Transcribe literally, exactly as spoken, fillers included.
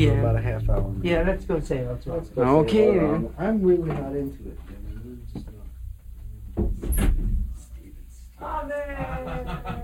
Yeah. about a half hour. Yeah, let's go say let's go. Let's go Okay, say it. man. I'm, I'm really not into it. I mean, we're just not. Amen.